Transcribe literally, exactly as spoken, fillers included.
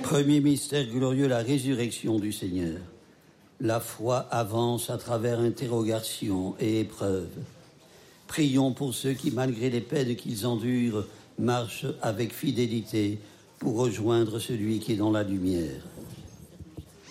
Premier mystère glorieux, la résurrection du Seigneur. La foi avance à travers interrogations et épreuves. Prions pour ceux qui, malgré les peines qu'ils endurent, marchent avec fidélité pour rejoindre celui qui est dans la lumière.